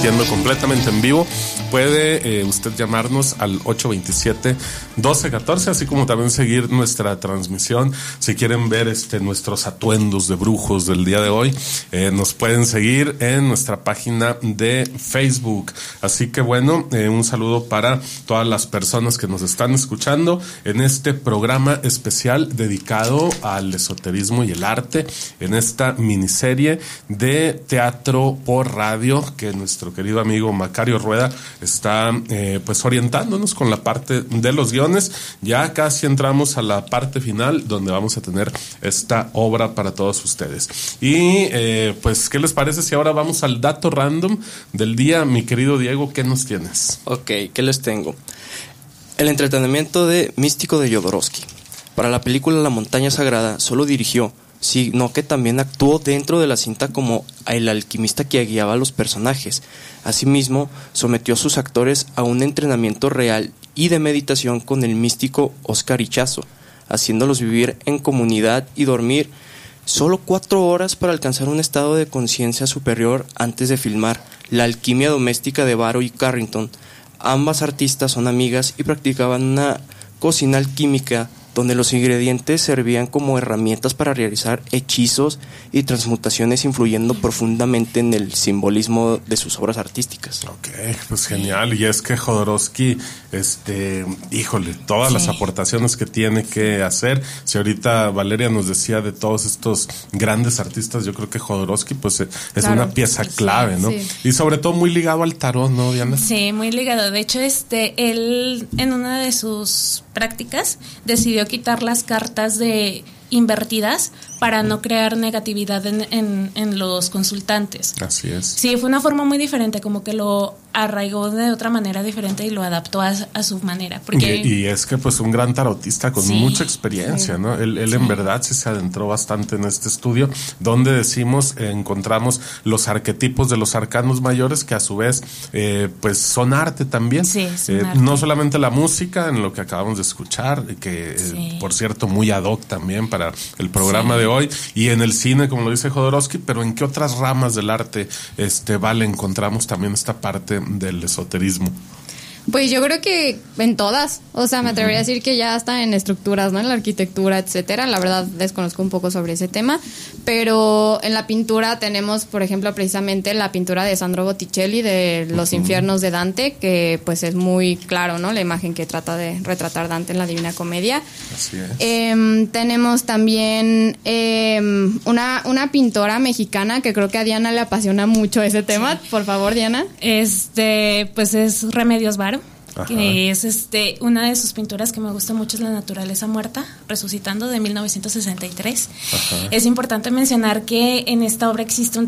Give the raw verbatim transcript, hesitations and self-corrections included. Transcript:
transmitiendo completamente en vivo. Puede eh, usted llamarnos al ocho dos siete, uno dos uno cuatro, así como también seguir nuestra transmisión. Si quieren ver este nuestros atuendos de brujos del día de hoy, eh, nos pueden seguir en nuestra página de Facebook. Así que bueno, eh, un saludo para todas las personas que nos están escuchando en este programa especial dedicado al esoterismo y el arte, en esta miniserie de teatro por radio que nuestro querido amigo Macario Rueda está eh, pues orientándonos con la parte de los guiones. Ya casi entramos a la parte final donde vamos a tener esta obra para todos ustedes. Y eh, pues, ¿qué les parece si ahora vamos al dato random del día? Mi querido Diego, ¿qué nos tienes? Ok, ¿qué les tengo? El entretenimiento de Místico de Jodorowsky. Para la película La Montaña Sagrada solo dirigió, sino que también actuó dentro de la cinta como el alquimista que guiaba a los personajes. Asimismo, sometió a sus actores a un entrenamiento real y de meditación con el místico Oscar Ichazo, haciéndolos vivir en comunidad y dormir solo cuatro horas para alcanzar un estado de conciencia superior antes de filmar La alquimia doméstica de Barrow y Carrington. Ambas artistas son amigas y practicaban una cocina alquímica donde los ingredientes servían como herramientas para realizar hechizos y transmutaciones, influyendo profundamente en el simbolismo de sus obras artísticas. Ok, pues genial. Y es que Jodorowsky, este, híjole, todas sí. las aportaciones que tiene que hacer. Si ahorita Valeria nos decía de todos estos grandes artistas, yo creo que Jodorowsky pues es claro, una pieza clave, ¿no? Sí. Y sobre todo muy ligado al tarot, ¿no, Diana? Sí, muy ligado. De hecho, este, él en una de sus prácticas decidió quitar las cartas de invertidas para no crear negatividad en, en, en los consultantes. Así es. Sí, fue una forma muy diferente, como que lo arraigó de otra manera diferente y lo adaptó a, a su manera. Porque y, y es que pues un gran tarotista con sí, mucha experiencia, sí. ¿no? Él, él sí. en verdad sí se adentró bastante en este estudio, donde decimos, eh, encontramos los arquetipos de los arcanos mayores, que a su vez eh, pues son arte también. Sí, eh, arte. No solamente la música, en lo que acabamos de escuchar, que sí. eh, por cierto muy ad hoc también para el programa sí. de hoy, y en el cine, como lo dice Jodorowsky, pero en qué otras ramas del arte este vale encontramos también esta parte del esoterismo. Pues yo creo que en todas, o sea, me atrevería a decir que ya está en estructuras, ¿no? En la arquitectura, etcétera. La verdad desconozco un poco sobre ese tema, pero en la pintura tenemos, por ejemplo, precisamente la pintura de Sandro Botticelli de Los uh-huh. infiernos de Dante, que pues es muy claro, ¿no? La imagen que trata de retratar Dante en la Divina Comedia. Así es. Eh, tenemos también eh, una, una pintora mexicana que creo que a Diana le apasiona mucho ese tema. Sí. Por favor, Diana. Este, pues es Remedios Varo. Ajá. Que es este una de sus pinturas que me gusta mucho, es La naturaleza muerta, resucitando, de mil novecientos sesenta y tres. Ajá. Es importante mencionar que en esta obra existe un